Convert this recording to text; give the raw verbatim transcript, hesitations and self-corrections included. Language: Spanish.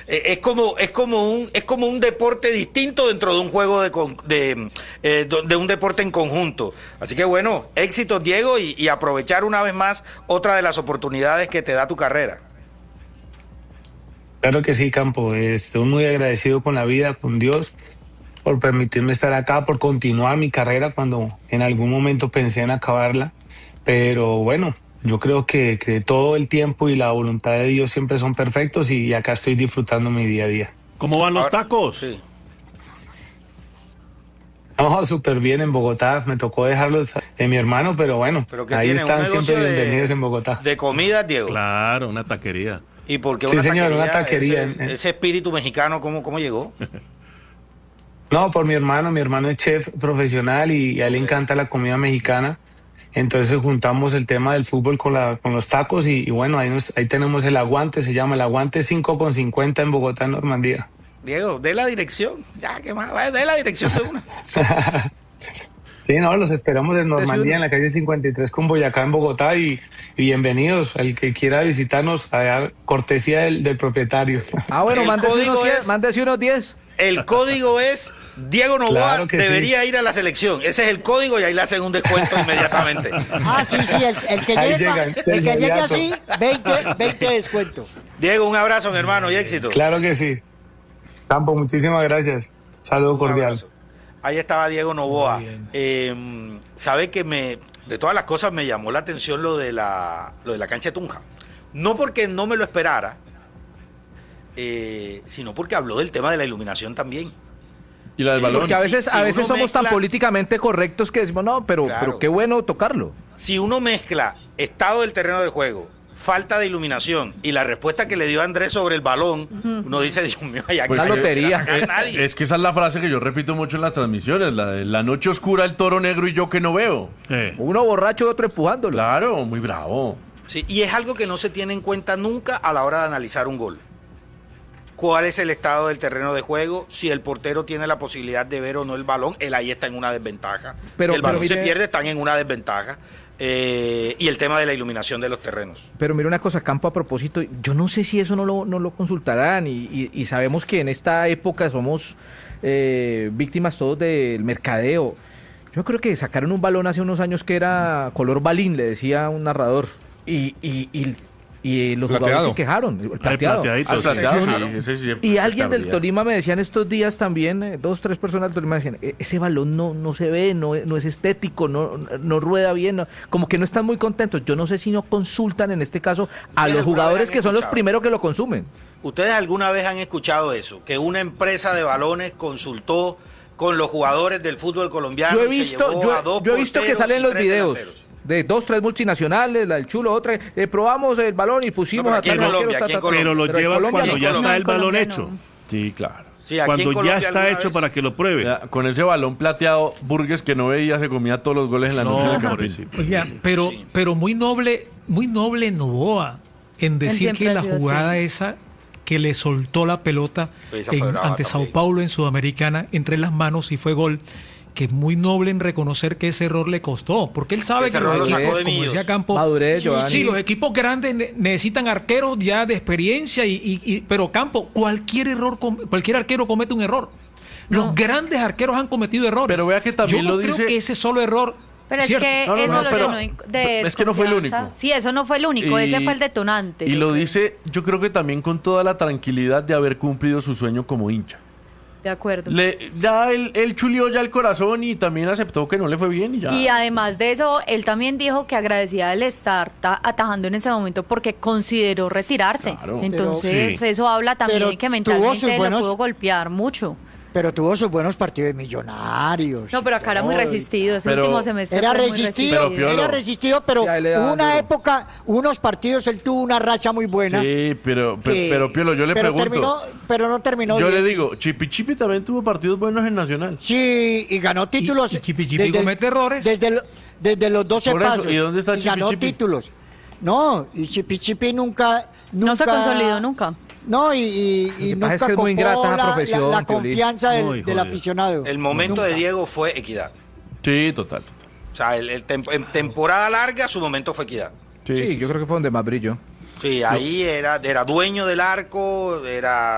eh, es como es como un es como un deporte distinto dentro de un juego de de, eh, de un deporte en conjunto. Así que bueno, éxitos, Diego, y, y aprovechar una vez más otra de las oportunidades que te da tu carrera. Claro que sí, Campo. Estoy muy agradecido con la vida, con Dios, por permitirme estar acá, por continuar mi carrera cuando en algún momento pensé en acabarla. Pero bueno, yo creo que, que todo el tiempo y la voluntad de Dios siempre son perfectos y acá estoy disfrutando mi día a día. ¿Cómo van los Ahora, tacos? Sí. No, súper bien en Bogotá. Me tocó dejarlos de mi hermano, pero bueno, Pero que ahí tiene están un siempre negocio bienvenidos de, en Bogotá. de comida, Diego. Claro, una taquería. ¿Y por qué Sí, una señor, taquería? una taquería. Ese, ese espíritu mexicano, ¿cómo, cómo llegó? No, por mi hermano. Mi hermano es chef profesional y a él le encanta la comida mexicana. Entonces juntamos el tema del fútbol con, la, con los tacos y, y bueno, ahí, nos, ahí tenemos el Aguante, se llama el Aguante cinco con cincuenta en Bogotá, Normandía. Diego, dé la dirección. Ya, ¿qué más? Vaya, dé la dirección de una. Sí, no, los esperamos en Normandía, en la calle cincuenta y tres con Boyacá en Bogotá y, y bienvenidos al que quiera visitarnos, a dar cortesía del, del propietario. Ah, bueno, El mándese código unos, es- mándese unos diez. El código es Diego Novoa, Claro que debería ir a la selección. Ese es el código y ahí le hacen un descuento inmediatamente. Ah, sí, sí, el, el que Ahí llegue, llegan, el de que llegue inmediato. así, veinte, veinte de descuento. Diego, un abrazo, mi hermano, y éxito. Claro que sí. Campo, muchísimas gracias. Saludo Un cordial. abrazo. Ahí estaba Diego Novoa. Eh, Sabe que me, de todas las cosas me llamó la atención lo de la, lo de la cancha de Tunja. No porque no me lo esperara, eh, sino porque habló del tema de la iluminación también. ¿Y la del Sí, balón? Porque a veces, Si- si a veces uno somos tan mezcla- políticamente correctos que decimos, no, pero, Claro. pero qué bueno tocarlo. Si uno mezcla estado del terreno de juego, falta de iluminación y la respuesta que le dio Andrés sobre el balón, uno dice, Dios mío, hay aquí Pues, La no lotería. quiere atacar a nadie. Es que esa es la frase que yo repito mucho en las transmisiones, la de la noche oscura, el toro negro y yo que no veo. Eh, Uno borracho y otro empujándolo. Claro, muy bravo. Sí, y es algo que no se tiene en cuenta nunca a la hora de analizar un gol. ¿Cuál es el estado del terreno de juego? Si el portero tiene la posibilidad de ver o no el balón, él ahí está en una desventaja. Pero- si el pero balón se mire- pierde, están en una desventaja. Eh, y el tema de la iluminación de los terrenos. Pero mira una cosa, Campo, a propósito, yo no sé si eso no lo, no lo consultarán y, y- y sabemos que en esta época somos eh, víctimas todos del mercadeo. Yo creo que sacaron un balón hace unos años que era color balín, le decía un narrador, y, y, y, y los jugadores Plateado. se quejaron, el El plateado. plateadito, Ah, sí, plateado, sí, sí. ese sí es Y alguien del espectacular. Tolima me decían estos días también, eh, dos, tres personas del Tolima decían, "E- ese balón no, no se ve, no, no es estético, no, no rueda bien, no", como que no están muy contentos. Yo no sé si no consultan en este caso a ¿Ustedes los alguna vez jugadores han que son los escuchado? primeros que lo consumen. ¿Ustedes alguna vez han escuchado eso? Que una empresa de balones consultó con los jugadores del fútbol colombiano. Yo he y se visto, llevó yo, a dos yo he visto que porteros salen y los tres videos delanteros. de dos, tres multinacionales, la del Chulo, otra, eh, probamos el balón y pusimos No, pero a aquí en tal arquero, Colombia, ta, aquí en ta, ta. Colombia. Pero lo Pero en llevan Colombia cuando no. ya No, está en el balón Colombia hecho. no. Sí, claro. Sí, aquí en Cuando ya Colombia está alguna hecho vez- para que lo pruebe. Ah, Ya, con ese balón plateado, Burgues que no veía se comía todos los goles en la noche No, en el pobrecito. Campín. Oiga, pero, Sí. pero muy noble, muy noble Novoa en decir siempre que ha la sido jugada así. esa que le soltó la pelota Esa fue en- brava ante también. Sao Paulo en Sudamericana entre las manos y fue gol, que es muy noble en reconocer que ese error le costó, porque él sabe Ese que error los lo equipos, sacó de como Millos. decía Campo, Madurez, Giovanni. sí, los equipos grandes ne- necesitan arqueros ya de experiencia, y, y- y- pero Campo, cualquier error, com- cualquier arquero comete un error. Los No. grandes arqueros han cometido errores. Pero vea que también Yo no lo creo dice- que ese solo error. Pero es ¿cierto? que No, no, eso no, lo pero- llenó de es que no fue el desconfianza. único. Sí, eso no fue el único, Y- ese fue el detonante. Y yo lo creo. dice, yo creo que también con toda la tranquilidad de haber cumplido su sueño como hincha. De acuerdo. Le, ya él, él chulió ya el corazón y también aceptó que no le fue bien y ya. Y además de eso, él también dijo que agradecía el estar ta- atajando en ese momento porque consideró retirarse. Claro. Entonces, Pero- eso habla también pero que tuvo mentalmente sus buenos- lo pudo golpear mucho. Pero tuvo sus buenos partidos de Millonarios. No, pero acá era muy todo. resistido. Ese Pero- último semestre Era fue muy resistido, Pero, Piolo. era resistido, pero Sí, ahí le hubo daban una duro. época, unos partidos él tuvo una racha muy buena. Sí, pero, pe- que- pero Piolo, yo le pero pregunto. terminó- pero no terminó yo bien. le digo, Chipi Chipi también tuvo partidos buenos en Nacional. Sí, y ganó títulos. y Chipi Chipi desde el- comete errores. Desde, el- desde los doce Por eso, pasos. ¿y dónde está Chipi ganó Chipi? títulos. No, y Chipi Chipi nunca, nunca... No se consolidó nunca. No, y, y, Lo y que pasa nunca es que es muy copó ingrata esa la, la- profesión, la Piolín. confianza del, Muy del jodido. aficionado. El momento Nunca. de Diego fue equidad. Sí, total. O sea, el, el tem- en temporada larga su momento fue equidad. Sí, yo creo que fue donde más brilló. Sí, ahí era, era dueño del arco, era